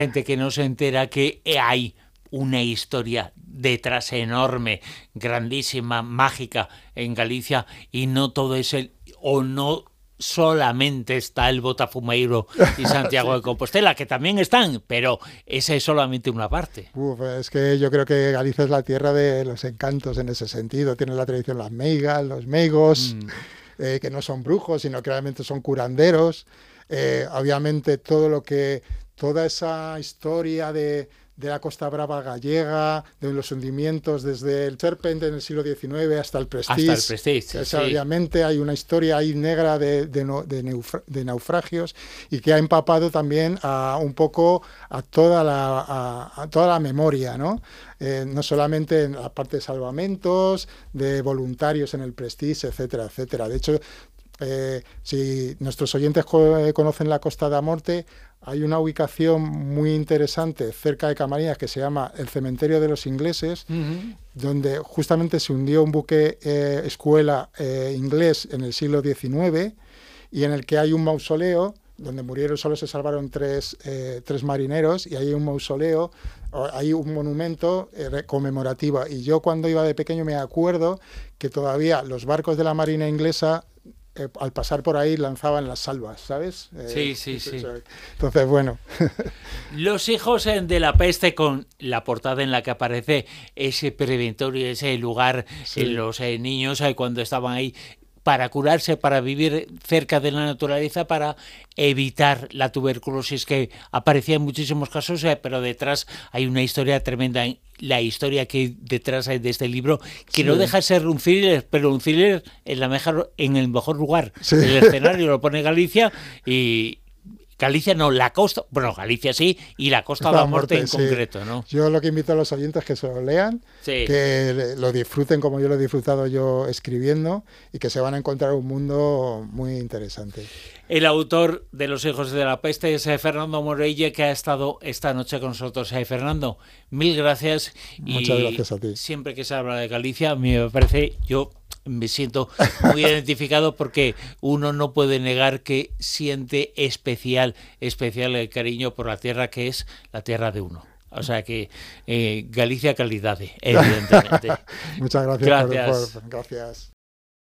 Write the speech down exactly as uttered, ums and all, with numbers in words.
Gente que no se entera que hay una historia detrás enorme, grandísima, mágica en Galicia, y no todo es el, o no solamente está el Botafumeiro y Santiago sí. de Compostela, que también están, pero esa es solamente una parte. Uf, es que yo creo que Galicia es la tierra de los encantos en ese sentido. Tiene la tradición las meigas, los meigos, mm. eh, que no son brujos, sino que realmente son curanderos. Eh, obviamente todo lo que, toda esa historia de... de la Costa Brava gallega, de los hundimientos desde el Serpent en el siglo diecinueve hasta el Prestige. Hasta el Prestige, sí. Obviamente hay una historia ahí negra de, de, de, neufra, de naufragios y que ha empapado también a, un poco a toda la, a, a toda la memoria, ¿no? Eh, no solamente en la parte de salvamentos, de voluntarios en el Prestige, etcétera, etcétera. De hecho, Eh, si nuestros oyentes co conocen la Costa da Morte, hay una ubicación muy interesante cerca de Camariñas que se llama el Cementerio de los Ingleses, uh-huh. donde justamente se hundió un buque eh, escuela eh, inglés en el siglo diecinueve y en el que hay un mausoleo donde murieron, solo se salvaron tres, eh, tres marineros, y hay un mausoleo, hay un monumento eh, conmemorativo. Y yo cuando iba de pequeño me acuerdo que todavía los barcos de la Marina inglesa Eh, al pasar por ahí lanzaban las salvas, ¿sabes? Eh, sí, sí, sí. Entonces, bueno. Los hijos de la peste, con la portada en la que aparece ese preventorio, ese lugar, sí. los eh, niños eh, cuando estaban ahí para curarse, para vivir cerca de la naturaleza, para evitar la tuberculosis que aparecía en muchísimos casos, eh, pero detrás hay una historia tremenda. La historia que hay detrás de este libro, que sí. no deja de ser un thriller, pero un thriller en, la mejor, en el mejor lugar. Sí. El escenario lo pone Galicia y... Galicia no, la costa, bueno, Galicia sí, y la Costa de la Morte en sí. concreto, ¿no? Yo lo que invito a los oyentes es que se lo lean, sí. que lo disfruten como yo lo he disfrutado yo escribiendo, y que se van a encontrar un mundo muy interesante. El autor de Los hijos de la peste es Fernando Morelle, que ha estado esta noche con nosotros. Eh, Fernando, mil gracias. Muchas y gracias a ti. Siempre que se habla de Galicia, a mí me parece, yo me siento muy identificado, porque uno no puede negar que siente especial, especial el cariño por la tierra que es la tierra de uno. O sea que eh, Galicia calidad, evidentemente. Muchas gracias. Gracias. Por, por, gracias.